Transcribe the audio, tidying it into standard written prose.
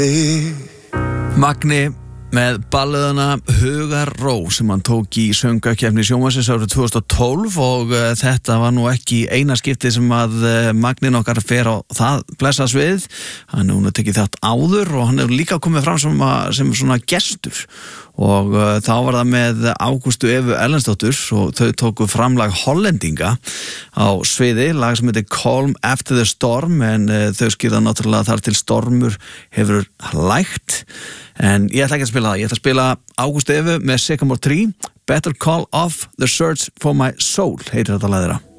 Magni með balliðana Hugar Ró sem hann tók í söngvakeppni Sjónvarpsins árið 2012 og þetta var nú ekki eina skiptið sem að Magnin okkar fer á það blessast við. Hann hefur nú tekið þátt áður og hann hefur líka komið fram sem svona gestur og þá var það með Ágústu Evu Erlendsdóttur og þau tóku framlag Hollendinga á sviði, lag sem heitir Calm After the Storm en þau skýrða náttúrulega þar til stormur hefur lægt. En ég ætla ekki að spila það, ég ætla að spila Ágústu Evu með Sycamore Tree, Better Call Off the Search for My Soul heitir þetta lag þeirra.